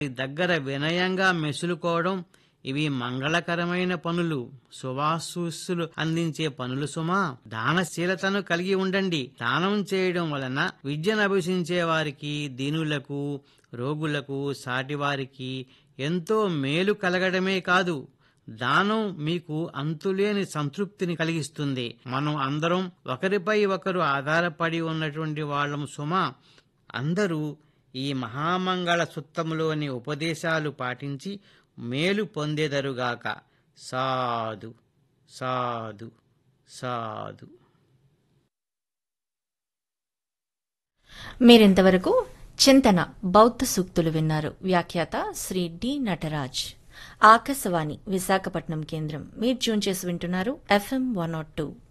దగ్గర వినయంగా మెసులుకోవడం, ఇవి మంగళకరమైన పనులు, శుభాశీస్సులు అందించే పనులు సుమా. దానశీలతను కలిగి ఉండండి. దానం చేయడం వలన విద్యను అభ్యసించే వారికి, దీనులకు, రోగులకు, సాటివారికి ఎంతో మేలు కలగడమే కాదు, దానం మీకు అంతులేని సంతృప్తిని కలిగిస్తుంది. మనం అందరం ఒకరిపై ఒకరు ఆధారపడి ఉన్నటువంటి వాళ్ళం సుమా. అందరూ ఈ మహామంగళ సుత్తములోని ఉపదేశాలు పాటించి మేలు పొందేదరుగాక. సాధు సాధు సాధు. మీరింతవరకు చింతన బౌద్ధ సూక్తులు విన్నారు. వ్యాఖ్యాత శ్రీ డి నటరాజ్. ఆకాశవాణి విశాఖపట్నం కేంద్రం. మీరు ట్యూన్ చేసి వింటున్నారు FM 102.